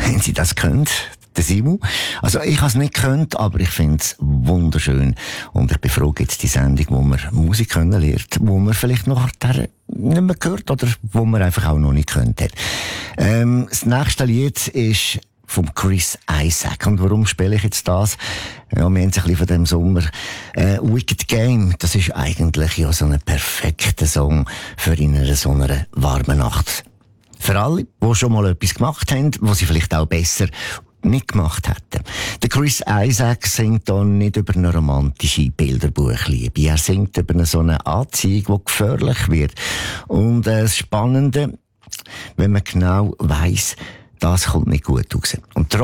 Haben Sie das gekannt? Der Simu? Also ich habe es nicht gekannt, aber ich finde es wunderschön. Und ich befrage jetzt die Sendung, wo man Musik können lernt, wo man vielleicht noch nicht mehr gehört oder wo man einfach auch noch nicht gehört hat. Das nächste Lied ist vom Chris Isaak. Und warum spiele ich jetzt das? Ja, wir haben es ein bisschen von dem Sommer. Wicked Game, das ist eigentlich ja so ein perfekter Song für in einer so einer warmen Nacht. Für alle, die schon mal etwas gemacht haben, was sie vielleicht auch besser nicht gemacht hätten. Der Chris Isaak singt da nicht über eine romantische Bilderbuchliebe. Er singt über so eine Anziehung, die gefährlich wird. Und das Spannende, wenn man genau weiss, das kommt nicht gut raus. Und